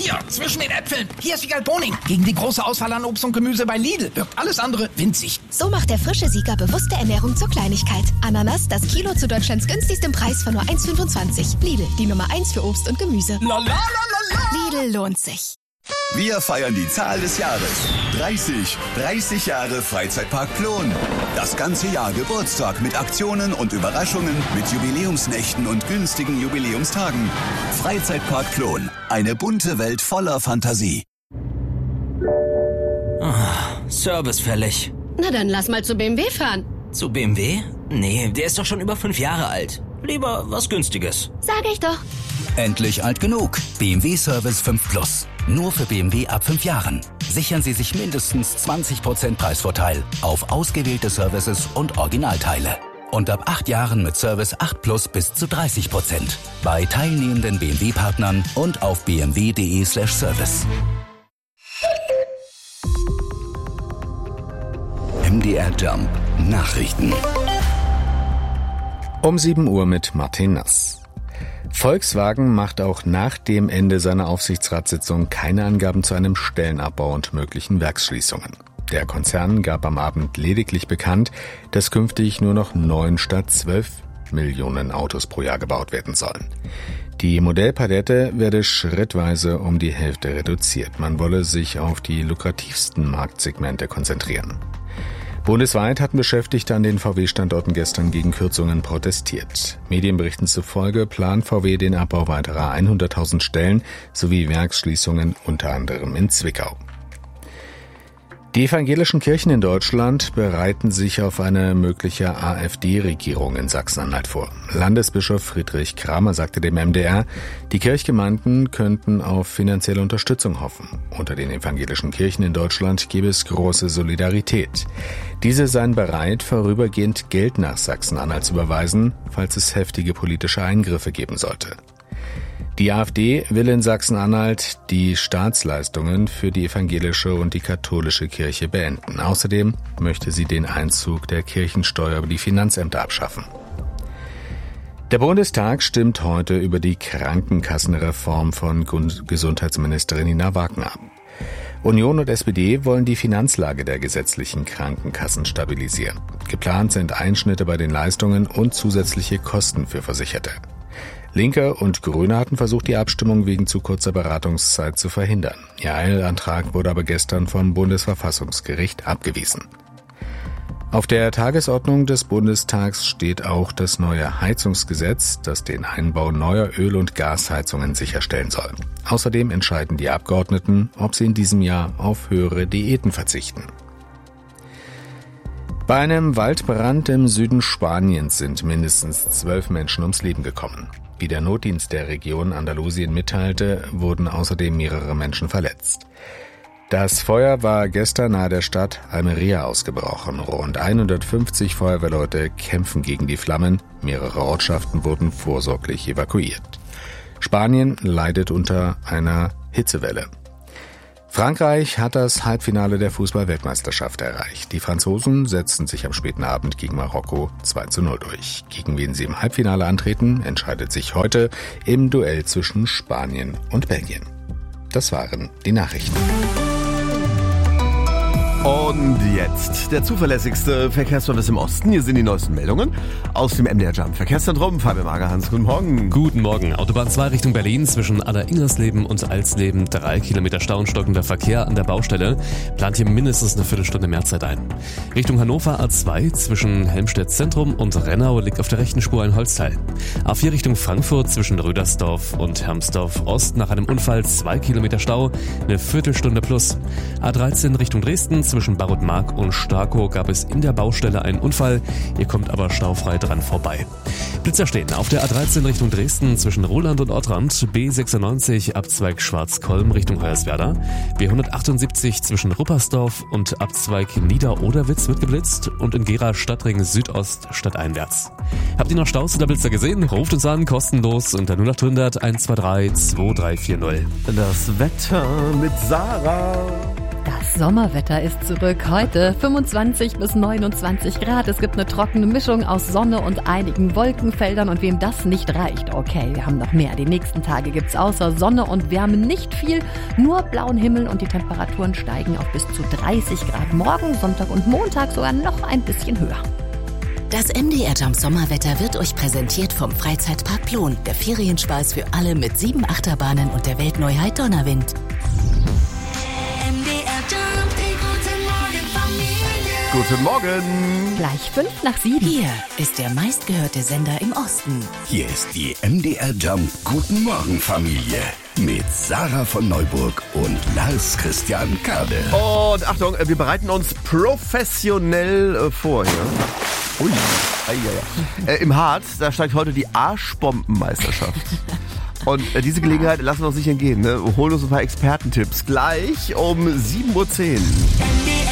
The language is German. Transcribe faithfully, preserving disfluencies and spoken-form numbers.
Hier, zwischen den Äpfeln. Hier ist Siegerl Boning. Gegen die große Auswahl an Obst und Gemüse bei Lidl wirkt alles andere winzig. So macht der frische Sieger bewusste Ernährung zur Kleinigkeit. Ananas, das Kilo zu Deutschlands günstigstem Preis von nur eins Komma fünfundzwanzig. Lidl, die Nummer eins für Obst und Gemüse. La, la, la, la, la. Lidl lohnt sich. Wir feiern die Zahl des Jahres. dreißig. dreißig Jahre Freizeitpark Plon. Das ganze Jahr Geburtstag mit Aktionen und Überraschungen, mit Jubiläumsnächten und günstigen Jubiläumstagen. Freizeitpark Plon. Eine bunte Welt voller Fantasie. Oh, Service fällig. Na dann lass mal zu B M W fahren. Zu B M W? Nee, der ist doch schon über fünf Jahre alt. Lieber was Günstiges. Sag ich doch. Endlich alt genug. B M W Service fünf Plus. Nur für B M W ab fünf Jahren. Sichern Sie sich mindestens zwanzig Prozent Preisvorteil auf ausgewählte Services und Originalteile. Und ab acht Jahren mit Service acht Plus bis zu dreißig Prozent. Bei teilnehmenden B M W-Partnern und auf b m w punkt d e slash service. M D R Jump Nachrichten. Um sieben Uhr mit Martin Nass. Volkswagen macht auch nach dem Ende seiner Aufsichtsratssitzung keine Angaben zu einem Stellenabbau und möglichen Werksschließungen. Der Konzern gab am Abend lediglich bekannt, dass künftig nur noch neun statt zwölf Millionen Autos pro Jahr gebaut werden sollen. Die Modellpalette werde schrittweise um die Hälfte reduziert. Man wolle sich auf die lukrativsten Marktsegmente konzentrieren. Bundesweit hatten Beschäftigte an den V W-Standorten gestern gegen Kürzungen protestiert. Medienberichten zufolge plant V W den Abbau weiterer hunderttausend Stellen sowie Werksschließungen unter anderem in Zwickau. Die evangelischen Kirchen in Deutschland bereiten sich auf eine mögliche AfD-Regierung in Sachsen-Anhalt vor. Landesbischof Friedrich Kramer sagte dem M D R, die Kirchgemeinden könnten auf finanzielle Unterstützung hoffen. Unter den evangelischen Kirchen in Deutschland gäbe es große Solidarität. Diese seien bereit, vorübergehend Geld nach Sachsen-Anhalt zu überweisen, falls es heftige politische Eingriffe geben sollte. Die AfD will in Sachsen-Anhalt die Staatsleistungen für die evangelische und die katholische Kirche beenden. Außerdem möchte sie den Einzug der Kirchensteuer über die Finanzämter abschaffen. Der Bundestag stimmt heute über die Krankenkassenreform von Gesundheitsministerin Nina Wagner ab. Union und S P D wollen die Finanzlage der gesetzlichen Krankenkassen stabilisieren. Geplant sind Einschnitte bei den Leistungen und zusätzliche Kosten für Versicherte. Linke und Grüne hatten versucht, die Abstimmung wegen zu kurzer Beratungszeit zu verhindern. Ihr Eilantrag wurde aber gestern vom Bundesverfassungsgericht abgewiesen. Auf der Tagesordnung des Bundestags steht auch das neue Heizungsgesetz, das den Einbau neuer Öl- und Gasheizungen sicherstellen soll. Außerdem entscheiden die Abgeordneten, ob sie in diesem Jahr auf höhere Diäten verzichten. Bei einem Waldbrand im Süden Spaniens sind mindestens zwölf Menschen ums Leben gekommen. Wie der Notdienst der Region Andalusien mitteilte, wurden außerdem mehrere Menschen verletzt. Das Feuer war gestern nahe der Stadt Almería ausgebrochen. Rund hundertfünfzig Feuerwehrleute kämpfen gegen die Flammen. Mehrere Ortschaften wurden vorsorglich evakuiert. Spanien leidet unter einer Hitzewelle. Frankreich hat das Halbfinale der Fußball-Weltmeisterschaft erreicht. Die Franzosen setzten sich am späten Abend gegen Marokko zwei zu null durch. Gegen wen sie im Halbfinale antreten, entscheidet sich heute im Duell zwischen Spanien und Belgien. Das waren die Nachrichten. Und jetzt der zuverlässigste Verkehrsservice im Osten. Hier sind die neuesten Meldungen aus dem M D R Jump Verkehrszentrum. Fabian Magerhans, guten Morgen. Guten Morgen. Autobahn zwei Richtung Berlin zwischen Aller-Ingersleben und Alsleben. Drei Kilometer Stau und stockender Verkehr an der Baustelle. Plant hier mindestens eine Viertelstunde mehr Zeit ein. Richtung Hannover A zwei zwischen Helmstedt Zentrum und Rennau liegt auf der rechten Spur ein Holzteil. A vier Richtung Frankfurt zwischen Rödersdorf und Hermsdorf Ost nach einem Unfall zwei Kilometer Stau, eine Viertelstunde plus. A dreizehn Richtung Dresden zwischen Barrotmark und Starkow gab es in der Baustelle einen Unfall. Ihr kommt aber staufrei dran vorbei. Blitzer stehen auf der A dreizehn Richtung Dresden zwischen Roland und Ottrand, B sechsundneunzig Abzweig Schwarzkolm Richtung Hoyerswerda, B hundertachtundsiebzig zwischen Ruppersdorf und Abzweig Niederoderwitz wird geblitzt und in Gera Stadtring Südost stadteinwärts. Habt ihr noch Staus oder Blitzer gesehen? Ruft uns an, kostenlos unter null acht hundert eins zwei drei zwei drei vier null. Das Wetter mit Sarah. Das Sommerwetter ist zurück. Heute fünfundzwanzig bis neunundzwanzig Grad. Es gibt eine trockene Mischung aus Sonne und einigen Wolkenfeldern. Und wem das nicht reicht, okay, wir haben noch mehr. Die nächsten Tage gibt's außer Sonne und Wärme nicht viel, nur blauen Himmel und die Temperaturen steigen auf bis zu dreißig Grad. Morgen, Sonntag und Montag sogar noch ein bisschen höher. Das M D R Jump Sommerwetter wird euch präsentiert vom Freizeitpark Plon. Der Ferienspaß für alle mit sieben Achterbahnen und der Weltneuheit Donnerwind. M D R Jump, die guten Morgen Familie. Guten Morgen. Gleich fünf nach sieben. Hier ist der meistgehörte Sender im Osten. Hier ist die M D R Jump Guten Morgen Familie mit Sarah von Neuburg und Lars Christian Kade. Und Achtung, wir bereiten uns professionell äh, vor hier. Ui, ei, ei, ei. Äh, Im Harz, da steigt heute die Arschbombenmeisterschaft. Und äh, diese Gelegenheit lassen wir uns nicht entgehen. Ne? Wir holen uns ein paar Expertentipps. Gleich um sieben Uhr zehn. M D R